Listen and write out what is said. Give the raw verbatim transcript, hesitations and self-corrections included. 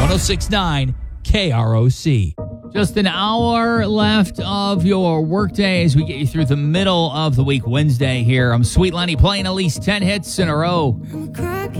oh six point nine K R O C. Just an hour left of your workday as we get you through the middle of the week Wednesday here. I'm Sweet Lenny playing at least ten hits in a row.